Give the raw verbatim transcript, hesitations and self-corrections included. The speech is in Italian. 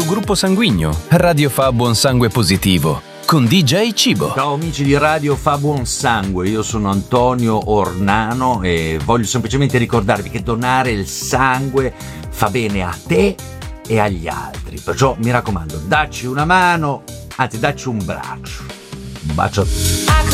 tuo gruppo sanguigno. Radio fa buon sangue positivo con D J Cibo. Ciao amici di Radio Fa Buon Sangue, io sono Antonio Ornano e voglio semplicemente ricordarvi che donare il sangue fa bene a te e agli altri. Perciò mi raccomando, dacci una mano, anzi dacci un braccio. Un bacio a tutti.